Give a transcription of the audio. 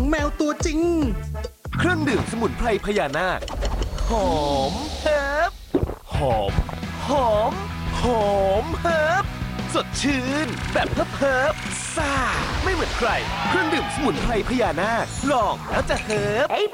แมวตัวจริงเครื่องดื่มสมุนไพรพญานาคหอมเฮิบหอมหอมหอมเฮิบสดชื่นแบบเฮิบซ่าไม่เหมือนใครเครื่องดื่มสมุนไพรพญานาคลองแล้วจะเฮิบ